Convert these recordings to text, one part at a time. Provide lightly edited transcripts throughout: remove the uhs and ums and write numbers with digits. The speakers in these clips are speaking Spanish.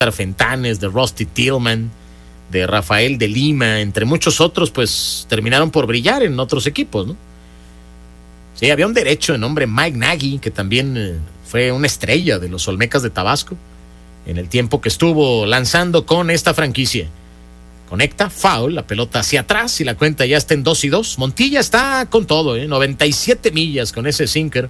Fentanes, de Rusty Tillman, de Rafael de Lima, entre muchos otros, pues terminaron por brillar en otros equipos, ¿no? Sí, había un derecho de nombre Mike Nagy, que también fue una estrella de los Olmecas de Tabasco en el tiempo que estuvo lanzando con esta franquicia. Conecta, foul, la pelota hacia atrás y la cuenta ya está en 2-2. Montilla está con todo, 97 millas con ese sinker.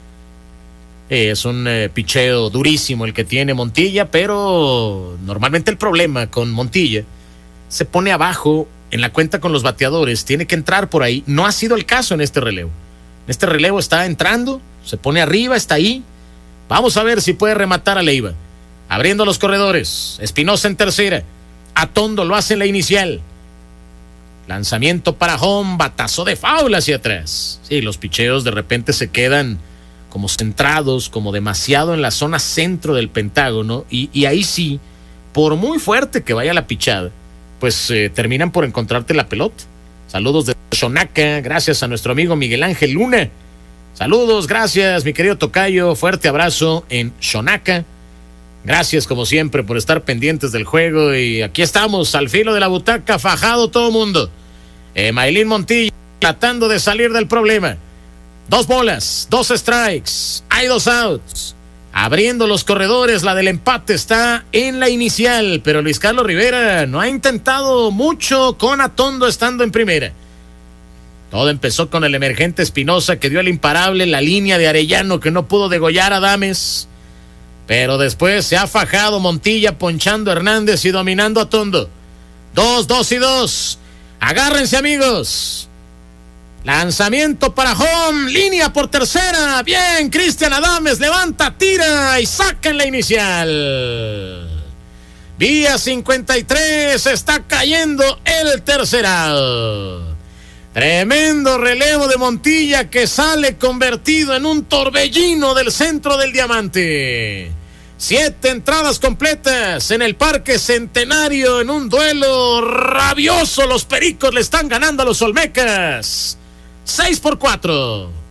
Es un picheo durísimo el que tiene Montilla, pero normalmente el problema con Montilla se pone abajo en la cuenta con los bateadores, tiene que entrar por ahí. No ha sido el caso en este relevo. En este relevo está entrando, se pone arriba, está ahí. Vamos a ver si puede rematar a Leiva. Abriendo los corredores, Espinosa en tercera. Atondo lo hace en la inicial. Lanzamiento para home, batazo de foul hacia atrás. Sí, los picheos de repente se quedan como centrados, como demasiado en la zona centro del pentágono, y ahí sí, por muy fuerte que vaya la pichada, pues terminan por encontrarte la pelota. Saludos de Xonaca, gracias a nuestro amigo Miguel Ángel Luna. Saludos, gracias mi querido tocayo, fuerte abrazo en Xonaca. Gracias como siempre por estar pendientes del juego, y aquí estamos al filo de la butaca, fajado todo mundo. Maylin Montilla tratando de salir del problema. 2 bolas, 2 strikes, hay 2 outs. Abriendo los corredores, la del empate está en la inicial, pero Luis Carlos Rivera no ha intentado mucho con Atondo estando en primera. Todo empezó con el emergente Espinosa, que dio el imparable, la línea de Arellano, que no pudo degollar a Adames. Pero después se ha fajado Montilla, ponchando a Hernández y dominando a Atondo. 2-2. Agárrense, amigos. Lanzamiento para home, línea por tercera. Bien, Cristian Adames levanta, tira y saca en la inicial. Vía 53, está cayendo el tercer out. Tremendo relevo de Montilla, que sale convertido en un torbellino del centro del diamante. 7 entradas completas en el Parque Centenario en un duelo rabioso. Los Pericos le están ganando a los Olmecas 6-4.